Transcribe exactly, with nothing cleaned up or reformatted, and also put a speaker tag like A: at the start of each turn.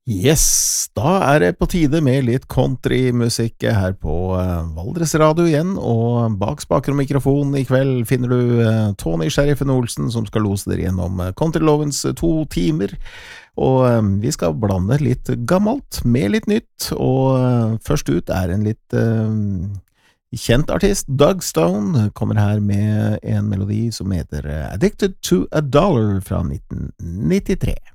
A: Yes, da er det på tide med litt countrymusikk her på eh, Valdres Radio igjen, og bak spaker og mikrofon i kveld finner du eh, Tony Sheriffen Olsen som skal lose dere gjennom eh, countrylovens eh, to timer, og eh, vi skal blande litt gammelt med litt nytt, og eh, først ut er en litt eh, kjent artist, Doug Stone, kommer her med en melodi som heter eh, Addicted to a Dollar fra nitten nittitre.